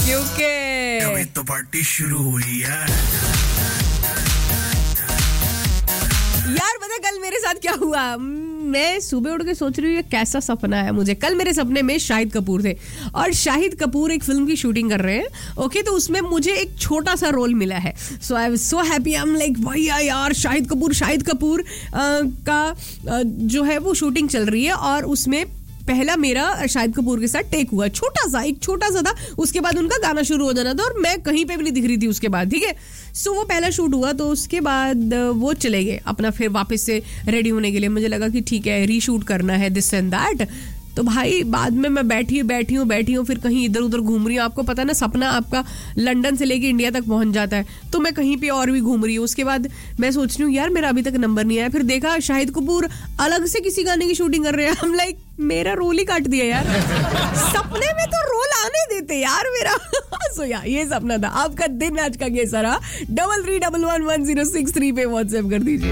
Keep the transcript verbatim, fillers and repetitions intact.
क्योंकि अभी तो पार्टी शुरू हुई है। यार पता कल मेरे साथ क्या हुआ, मैं सुबह उठ के सोच रही हूँ ये कैसा सपना है मुझे। कल मेरे सपने में शाहिद कपूर थे और शाहिद कपूर एक फिल्म की शूटिंग कर रहे हैं। ओके, तो उसमें मुझे एक छोटा सा रोल मिला है। सो I was so happy, I am like भैया यार शाहिद कपूर शाहिद कपूर आ, का आ, जो है वो शूटिंग चल रही है और उसमें पहला मेरा शाहिद कपूर के साथ टेक हुआ, छोटा सा एक छोटा सा था। उसके बाद उनका गाना शुरू हो जाना था और मैं कहीं पे भी नहीं दिख रही थी उसके बाद। ठीक है, सो वो पहला शूट हुआ तो उसके बाद वो चले गए अपना फिर वापस से रेडी होने के लिए। मुझे लगा कि ठीक है रीशूट करना है दिस एंड दैट। तो भाई बाद में मैं बैठी बैठी हूँ बैठी हूँ फिर कहीं इधर उधर घूम रही हूँ। आपको पता है ना सपना आपका लंदन से लेके इंडिया तक पहुंच जाता है, तो मैं कहीं पे और भी घूम रही हूँ। उसके बाद मैं सोच रही हूँ यार मेरा अभी तक नंबर नहीं आया। फिर देखा शाहिद कपूर अलग से किसी गाने की शूटिंग कर रहे हैं। हम लाइक मेरा रोल ही काट दिया यार। सपने में तो रोल आने देते यार मेरा। सो यार ये सपना था। आपका दिन आज का कैसा रहा? Double three double one one zero six three पे व्हाट्सएप कर दीजिए।